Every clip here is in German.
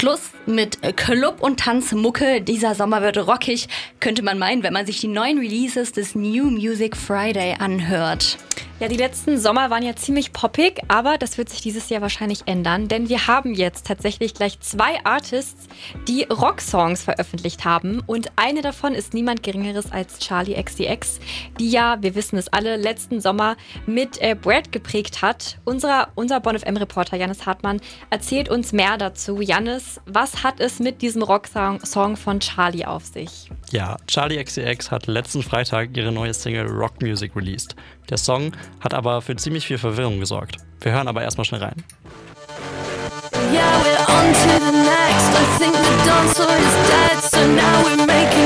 Schluss mit Club- und Tanzmucke. Dieser Sommer wird rockig, könnte man meinen, wenn man sich die neuen Releases des New Music Friday anhört. Ja, die letzten Sommer waren ja ziemlich poppig, aber das wird sich dieses Jahr wahrscheinlich ändern, denn wir haben jetzt tatsächlich gleich 2 Artists, die Rocksongs veröffentlicht haben und eine davon ist niemand Geringeres als Charli XCX, die ja, wir wissen es alle, letzten Sommer mit Brad geprägt hat. Unser Bonn FM-Reporter Jannis Hartmann erzählt uns mehr dazu. Jannis, was hat es mit diesem Rocksong von Charli auf sich? Ja, Charli XCX hat letzten Freitag ihre neue Single Rock Music released. Der Song hat aber für ziemlich viel Verwirrung gesorgt. Wir hören aber erstmal schnell rein. Yeah, we're on to the next. I think the dance floor is dead, so now we're making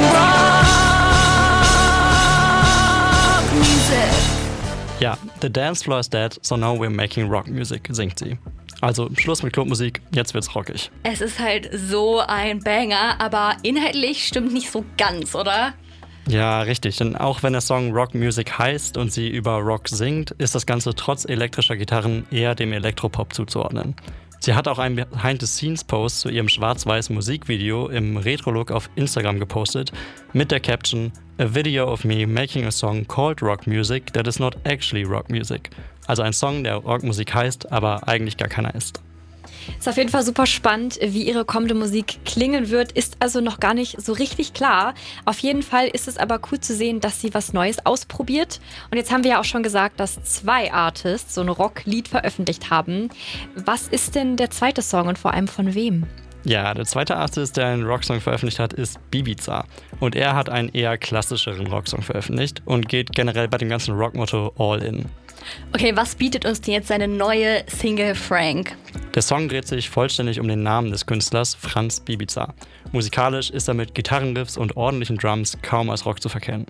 rock music. Ja, the dance floor is dead, so now we're making rock music, singt sie. Also Schluss mit Clubmusik, jetzt wird's rockig. Es ist halt so ein Banger, aber inhaltlich stimmt nicht so ganz, oder? Ja, richtig, denn auch wenn der Song Rock Music heißt und sie über Rock singt, ist das Ganze trotz elektrischer Gitarren eher dem Elektropop zuzuordnen. Sie hat auch einen Behind-the-Scenes-Post zu ihrem schwarz-weiß Musikvideo im Retro-Look auf Instagram gepostet mit der Caption "A video of me making a song called rock music that is not actually rock music." Also ein Song, der Rockmusik heißt, aber eigentlich gar keiner ist. Ist auf jeden Fall super spannend, wie ihre kommende Musik klingen wird, ist also noch gar nicht so richtig klar. Auf jeden Fall ist es aber cool zu sehen, dass sie was Neues ausprobiert. Und jetzt haben wir ja auch schon gesagt, dass 2 Artists so ein Rocklied veröffentlicht haben. Was ist denn der zweite Song und vor allem von wem? Ja, der zweite Artist, der einen Rocksong veröffentlicht hat, ist Bibiza. Und er hat einen eher klassischeren Rocksong veröffentlicht und geht generell bei dem ganzen Rockmotto all in. Okay, was bietet uns denn jetzt seine neue Single Frank? Der Song dreht sich vollständig um den Namen des Künstlers, Franz Bibiza. Musikalisch ist er mit Gitarrenriffs und ordentlichen Drums kaum als Rock zu verkennen.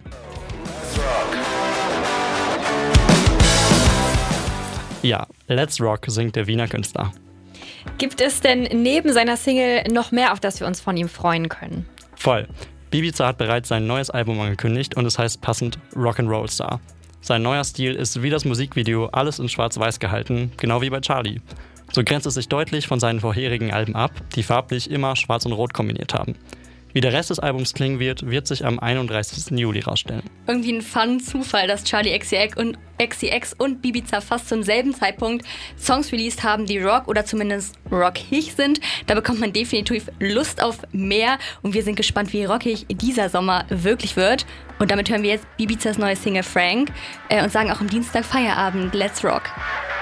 Ja, Let's Rock singt der Wiener Künstler. Gibt es denn neben seiner Single noch mehr, auf das wir uns von ihm freuen können? Voll. Bibiza hat bereits sein neues Album angekündigt und es heißt passend Rock'n'Roll Star. Sein neuer Stil ist wie das Musikvideo alles in schwarz-weiß gehalten, genau wie bei Charli. So grenzt es sich deutlich von seinen vorherigen Alben ab, die farblich immer schwarz und rot kombiniert haben. Wie der Rest des Albums klingen wird sich am 31. Juli rausstellen. Irgendwie ein Fun-Zufall, dass Charli XCX und Bibiza fast zum selben Zeitpunkt Songs released haben, die Rock oder zumindest rockig sind. Da bekommt man definitiv Lust auf mehr und wir sind gespannt, wie rockig dieser Sommer wirklich wird. Und damit hören wir jetzt Bibizas neue Single Frank und sagen auch am Dienstag Feierabend, Let's Rock.